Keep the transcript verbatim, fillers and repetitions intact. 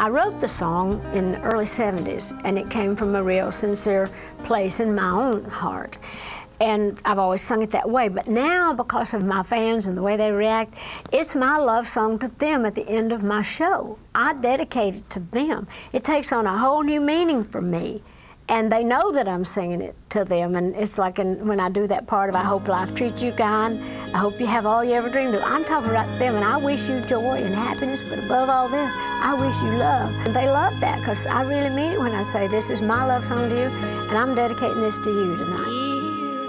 I wrote the song in the early seventies, and it came from a real sincere place in my own heart. And I've always sung it that way, but now because of my fans and the way they react, it's my love song to them at the end of my show. I dedicate it to them. It takes on a whole new meaning for me. And they know that I'm singing it to them, and it's like in, when I do that part of I hope life treats you kind, I hope you have all you ever dreamed of. I'm talking about them, and I wish you joy and happiness, but above all this, I wish you love. And they love that, because I really mean it when I say this is my love song to you, and I'm dedicating this to you tonight.